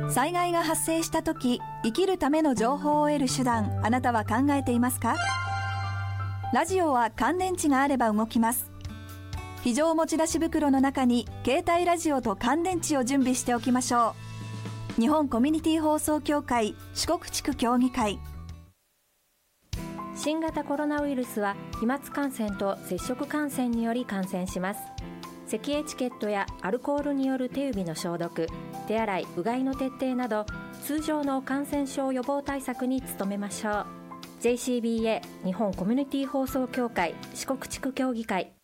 災害が発生した時、生きるための情報を得る手段、あなたは考えていますか？ラジオは乾電池があれば動きます。非常持ち出し袋の中に携帯ラジオと乾電池を準備しておきましょう。日本コミュニティ放送協会四国地区協議会。 新型コロナウイルスは飛沫感染と接触感染により感染します。咳エチケットやアルコールによる手指の消毒、手洗い、うがいの徹底など通常の感染症予防対策に努めましょう。 JCBA 日本コミュニティ放送協会四国地区協議会